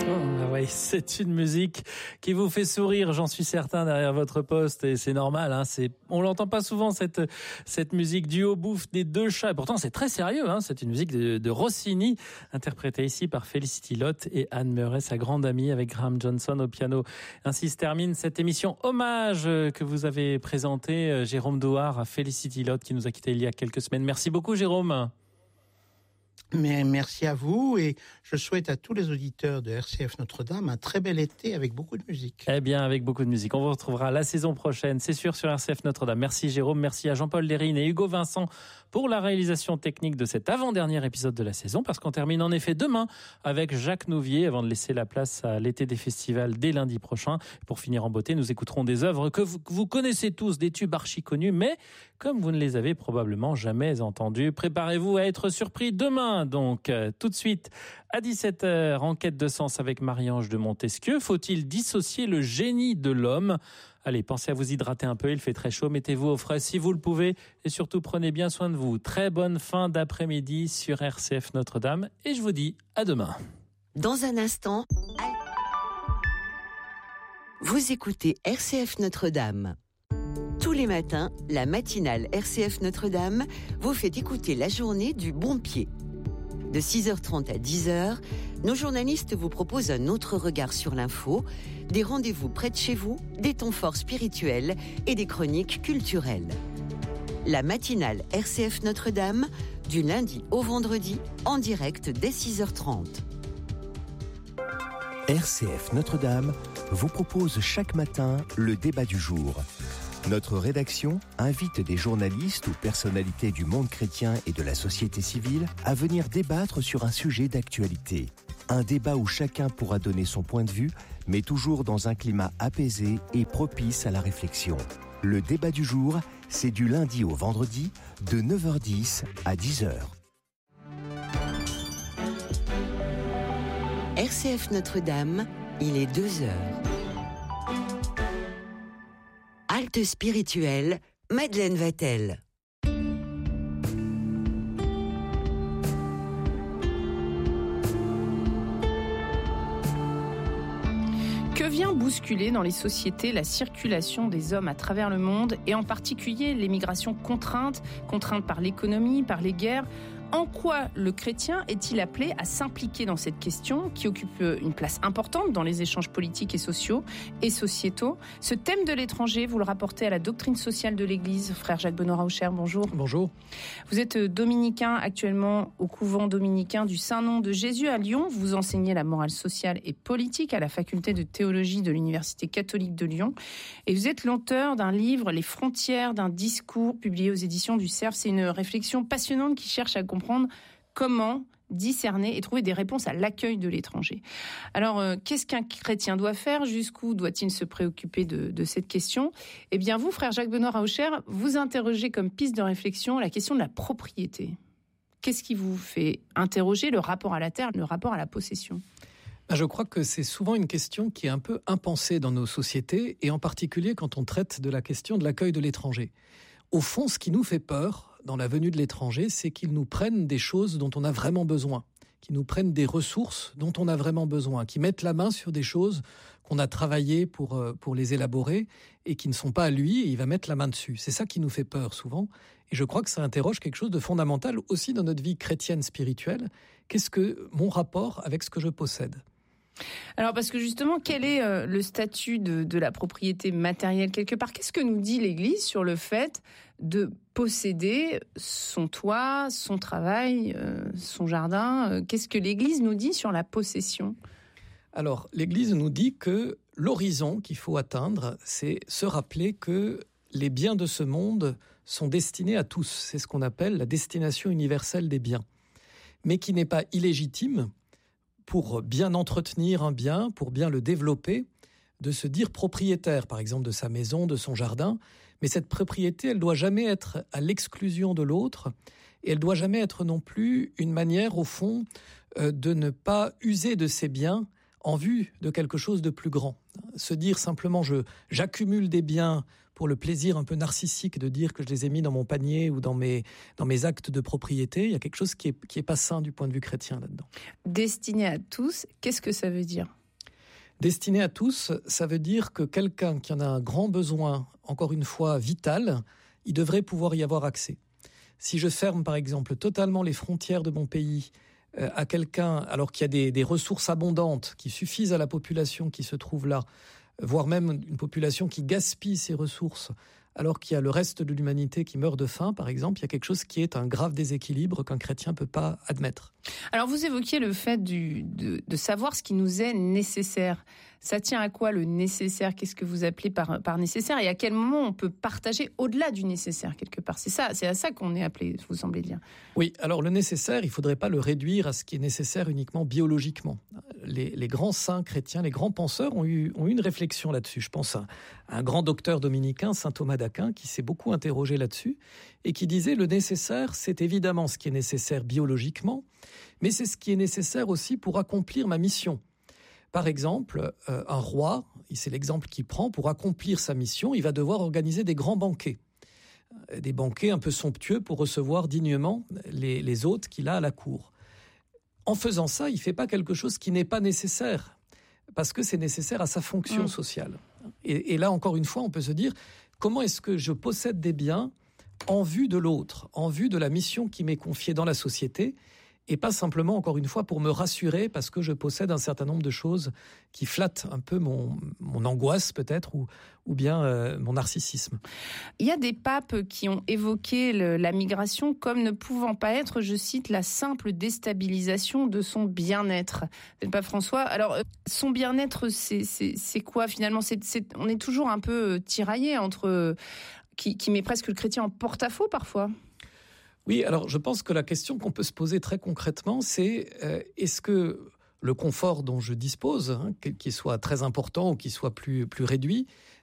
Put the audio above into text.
Oh, oui, c'est une musique qui vous fait sourire, j'en suis certain, derrière votre poste, et c'est normal. On l'entend pas souvent cette musique duo bouffe des deux chats. Et pourtant, c'est très sérieux. C'est une musique de Rossini, interprétée ici par Felicity Lott et Anne Murray, sa grande amie, avec Graham Johnson au piano. Ainsi se termine cette émission hommage que vous avez présentée, Jérôme Douard, à Felicity Lott, qui nous a quittés il y a quelques semaines. Merci beaucoup, Jérôme. Mais merci à vous et je souhaite à tous les auditeurs de RCF Notre-Dame un très bel été avec beaucoup de musique. Eh bien, avec beaucoup de musique. On vous retrouvera la saison prochaine, c'est sûr, sur RCF Notre-Dame. Merci Jérôme, merci à Jean-Paul Lérine et Hugo Vincent pour la réalisation technique de cet avant-dernier épisode de la saison, parce qu'on termine en effet demain avec Jacques Nouvier avant de laisser la place à l'été des festivals dès lundi prochain. Pour finir en beauté, nous écouterons des œuvres que vous connaissez tous, des tubes archi connus, mais comme vous ne les avez probablement jamais entendus, préparez-vous à être surpris demain. Donc, tout de suite, à 17h, enquête de sens avec Marie-Ange de Montesquieu. Faut-il dissocier le génie de l'homme ? Allez, pensez à vous hydrater un peu, il fait très chaud, mettez-vous au frais si vous le pouvez. Et surtout, prenez bien soin de vous. Très bonne fin d'après-midi sur RCF Notre-Dame. Et je vous dis à demain. Dans un instant, vous écoutez RCF Notre-Dame. Tous les matins, la matinale RCF Notre-Dame vous fait écouter la journée du bon pied. De 6h30 à 10h, nos journalistes vous proposent un autre regard sur l'info, des rendez-vous près de chez vous, des temps forts spirituels et des chroniques culturelles. La matinale RCF Notre-Dame, du lundi au vendredi, en direct dès 6h30. RCF Notre-Dame vous propose chaque matin le débat du jour. Notre rédaction invite des journalistes ou personnalités du monde chrétien et de la société civile à venir débattre sur un sujet d'actualité. Un débat où chacun pourra donner son point de vue, mais toujours dans un climat apaisé et propice à la réflexion. Le débat du jour, c'est du lundi au vendredi, de 9h10 à 10h. RCF Notre-Dame, il est 2h. Halte spirituelle, Madeleine Vatel. Que vient bousculer dans les sociétés la circulation des hommes à travers le monde, et en particulier l'émigration contrainte par l'économie, par les guerres ? En quoi le chrétien est-il appelé à s'impliquer dans cette question qui occupe une place importante dans les échanges politiques et sociaux et sociétaux ? Ce thème de l'étranger, vous le rapportez à la doctrine sociale de l'Église. Frère Jacques-Benoît Raucher, bonjour. Bonjour. Vous êtes dominicain actuellement au couvent dominicain du Saint-Nom de Jésus à Lyon. Vous enseignez la morale sociale et politique à la faculté de théologie de l'Université catholique de Lyon. Et vous êtes l'auteur d'un livre, Les frontières d'un discours, publié aux éditions du Cerf. C'est une réflexion passionnante qui cherche à comprendre comment discerner et trouver des réponses à l'accueil de l'étranger. Alors, qu'est-ce qu'un chrétien doit faire ? Jusqu'où doit-il se préoccuper de cette question ? Eh bien, vous, frère Jacques-Benoît Raucher, vous interrogez comme piste de réflexion la question de la propriété. Qu'est-ce qui vous fait interroger le rapport à la terre, le rapport à la possession ? Je crois que c'est souvent une question qui est un peu impensée dans nos sociétés, et en particulier quand on traite de la question de l'accueil de l'étranger. Au fond, ce qui nous fait peur dans la venue de l'étranger, c'est qu'ils nous prennent des choses dont on a vraiment besoin, qu'ils nous prennent des ressources dont on a vraiment besoin, qu'ils mettent la main sur des choses qu'on a travaillé pour les élaborer et qui ne sont pas à lui, et il va mettre la main dessus. C'est ça qui nous fait peur souvent, et je crois que ça interroge quelque chose de fondamental aussi dans notre vie chrétienne spirituelle. Qu'est-ce que mon rapport avec ce que je possède ? Alors, parce que justement, quel est le statut de la propriété matérielle quelque part ? Qu'est-ce que nous dit l'Église sur le fait de posséder son toit, son travail, son jardin ? Qu'est-ce que l'Église nous dit sur la possession ? Alors, l'Église nous dit que l'horizon qu'il faut atteindre, c'est se rappeler que les biens de ce monde sont destinés à tous. C'est ce qu'on appelle la destination universelle des biens, mais qui n'est pas illégitime pour bien entretenir un bien, pour bien le développer, de se dire propriétaire, par exemple, de sa maison, de son jardin. Mais cette propriété, elle doit jamais être à l'exclusion de l'autre, et elle doit jamais être non plus une manière, au fond, de ne pas user de ses biens en vue de quelque chose de plus grand. Se dire simplement, j'accumule des biens pour le plaisir un peu narcissique de dire que je les ai mis dans mon panier ou dans mes actes de propriété. Il y a quelque chose qui est pas sain du point de vue chrétien là-dedans. Destiné à tous, qu'est-ce que ça veut dire ? Destiné à tous, ça veut dire que quelqu'un qui en a un grand besoin, encore une fois vital, il devrait pouvoir y avoir accès. Si je ferme par exemple totalement les frontières de mon pays à quelqu'un, alors qu'il y a des ressources abondantes qui suffisent à la population qui se trouve là, voire même une population qui gaspille ses ressources, alors qu'il y a le reste de l'humanité qui meurt de faim, par exemple, il y a quelque chose qui est un grave déséquilibre qu'un chrétien ne peut pas admettre. Alors vous évoquiez le fait de savoir ce qui nous est nécessaire. Ça tient à quoi le nécessaire ? Qu'est-ce que vous appelez par nécessaire ? Et à quel moment on peut partager au-delà du nécessaire quelque part ? C'est à ça qu'on est appelé, vous semblez dire. Oui, alors le nécessaire, il ne faudrait pas le réduire à ce qui est nécessaire uniquement biologiquement. Les grands saints chrétiens, les grands penseurs ont eu une réflexion là-dessus. Je pense à un grand docteur dominicain, saint Thomas d'Aquin, qui s'est beaucoup interrogé là-dessus et qui disait le nécessaire, c'est évidemment ce qui est nécessaire biologiquement, mais c'est ce qui est nécessaire aussi pour accomplir ma mission. Par exemple, un roi, c'est l'exemple qu'il prend, pour accomplir sa mission, il va devoir organiser des grands banquets. Des banquets un peu somptueux pour recevoir dignement les hôtes qu'il a à la cour. En faisant ça, il ne fait pas quelque chose qui n'est pas nécessaire, parce que c'est nécessaire à sa fonction sociale. Et là, encore une fois, on peut se dire, comment est-ce que je possède des biens en vue de l'autre, en vue de la mission qui m'est confiée dans la société, et pas simplement, encore une fois, pour me rassurer parce que je possède un certain nombre de choses qui flattent un peu mon angoisse peut-être ou bien mon narcissisme. Il y a des papes qui ont évoqué la migration comme ne pouvant pas être, je cite, la simple déstabilisation de son bien-être. C'est le pape François. Alors, son bien-être, c'est quoi finalement ? On est toujours un peu tiraillé entre... qui met presque le chrétien en porte-à-faux parfois. Oui, alors je pense que la question qu'on peut se poser très concrètement, c'est est-ce que le confort dont je dispose, qu'il soit très important ou qu'il soit plus réduit,